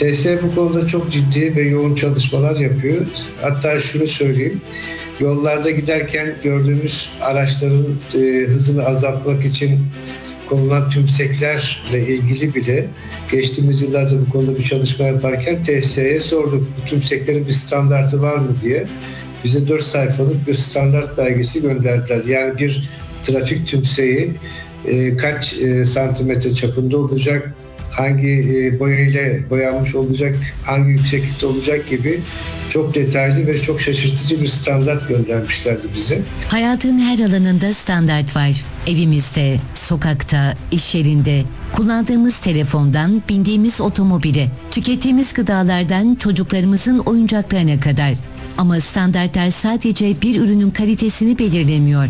TSE bu konuda çok ciddi ve yoğun çalışmalar yapıyor. Hatta şunu söyleyeyim, yollarda giderken gördüğümüz araçların hızını azaltmak için konulan tümseklerle ilgili bile geçtiğimiz yıllarda bu konuda bir çalışma yaparken TSE'ye sorduk. Bu tümseklerin bir standartı var mı diye. Bize 4 sayfalık bir standart belgesi gönderdiler. Yani bir trafik tümseyi kaç santimetre çapında olacak, hangi boyayla boyanmış olacak, hangi yükseklikte olacak gibi çok detaylı ve çok şaşırtıcı bir standart göndermişlerdi bize. Hayatın her alanında standart var. Evimizde, sokakta, iş yerinde, kullandığımız telefondan bindiğimiz otomobile, tükettiğimiz gıdalardan çocuklarımızın oyuncaklarına kadar. Ama standartlar sadece bir ürünün kalitesini belirlemiyor.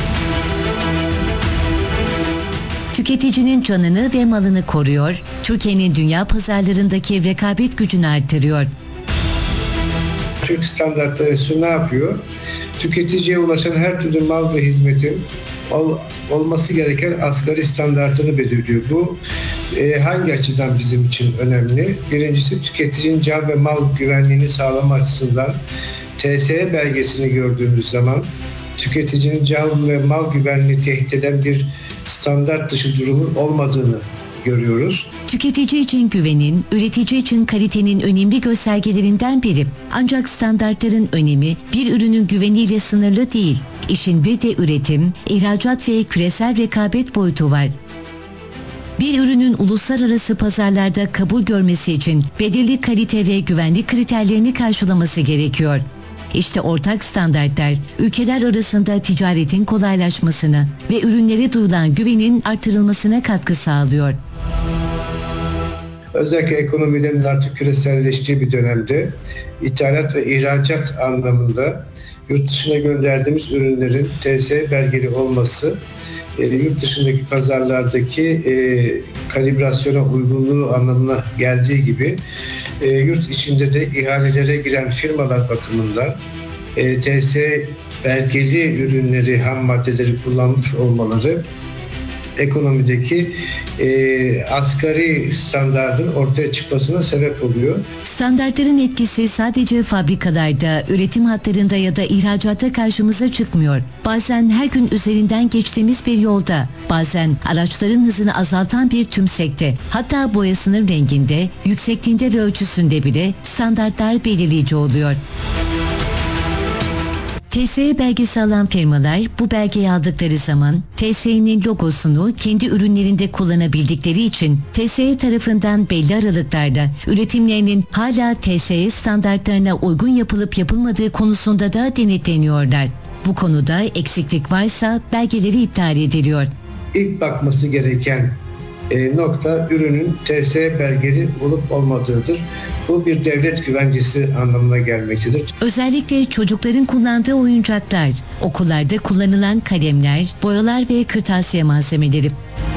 Tüketicinin canını ve malını koruyor, Türkiye'nin dünya pazarlarındaki rekabet gücünü arttırıyor. Türk Standartları Enstitüsü ne yapıyor? Tüketiciye ulaşan her türlü mal ve hizmetin olması gereken asgari standartını belirliyor. Bu hangi açıdan bizim için önemli? Birincisi, tüketicinin can ve mal güvenliğini sağlama açısından TSE belgesini gördüğümüz zaman tüketicinin can ve mal güvenliğini tehdit eden bir standart dışı durumun olmadığını görüyoruz. Tüketici için güvenin, üretici için kalitenin önemli göstergelerinden biri. Ancak standartların önemi bir ürünün güveniyle sınırlı değil. İşin bir de üretim, ihracat ve küresel rekabet boyutu var. Bir ürünün uluslararası pazarlarda kabul görmesi için belirli kalite ve güvenlik kriterlerini karşılaması gerekiyor. İşte ortak standartlar, ülkeler arasında ticaretin kolaylaşmasına ve ürünlere duyulan güvenin artırılmasına katkı sağlıyor. Özellikle ekonomilerin artık küreselleştiği bir dönemde ithalat ve ihracat anlamında yurt dışına gönderdiğimiz ürünlerin TSE belgeli olması, yurt dışındaki pazarlardaki kalibrasyona uygunluğu anlamına geldiği gibi yurt içinde de ihalelere giren firmalar bakımından TSE belgeli ürünleri, ham maddeleri kullanmış olmaları ekonomideki asgari standardın ortaya çıkmasına sebep oluyor. Standartların etkisi sadece fabrikalarda, üretim hatlarında ya da ihracatta karşımıza çıkmıyor. Bazen her gün üzerinden geçtiğimiz bir yolda, bazen araçların hızını azaltan bir tümsekte, hatta boyasının renginde, yüksekliğinde ve ölçüsünde bile standartlar belirleyici oluyor. TSE belgesi alan firmalar bu belgeyi aldıkları zaman TSE'nin logosunu kendi ürünlerinde kullanabildikleri için TSE tarafından belli aralıklarda üretimlerinin hala TSE standartlarına uygun yapılıp yapılmadığı konusunda da denetleniyorlar. Bu konuda eksiklik varsa belgeleri iptal ediliyor. İlk bakması gereken nokta ürünün TSE belgeli olup olmadığıdır. Bu bir devlet güvencesi anlamına gelmektedir. Özellikle çocukların kullandığı oyuncaklar, okullarda kullanılan kalemler, boyalar ve kırtasiye malzemeleri.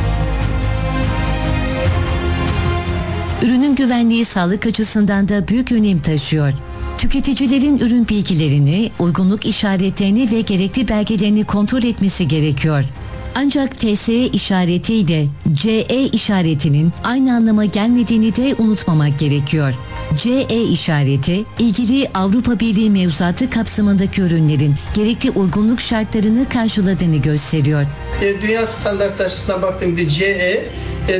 Ürünün güvenliği sağlık açısından da büyük önem taşıyor. Tüketicilerin ürün bilgilerini, uygunluk işaretlerini ve gerekli belgelerini kontrol etmesi gerekiyor. Ancak TSE işaretiyle CE işaretinin aynı anlama gelmediğini de unutmamak gerekiyor. CE işareti, ilgili Avrupa Birliği mevzuatı kapsamındaki ürünlerin gerekli uygunluk şartlarını karşıladığını gösteriyor. Dünya standartları açısından baktığımda CE